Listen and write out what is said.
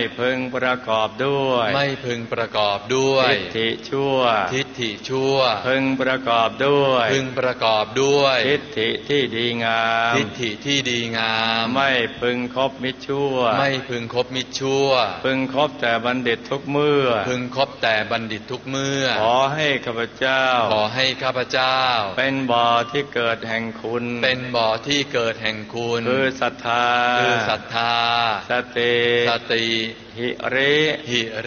พึงประกอบด้วยไม่พึงประกอบด้วยทิฏฐิชั่วทิฏฐิชั่วพึงประกอบด้วยพึงประกอบด้วยทิฏฐิที่ดีงามทิฏฐิที่ดีงามไม่พึงคบมิตรชั่วไม่พึงคบมิตรชั่วพึงคบแต่บัณฑิตทุกเมื่อพึงคบแต่บัณฑิตทุกเมื่อขอให้ข้าพเจ้าขอให้ข้าพเจ้าเป็นบ่อที่เกิดแห่งคุณเป็นบ่อที่เกิดแห่งคุณคือศรัทธาคือศรัทธาสติสติหิริหิ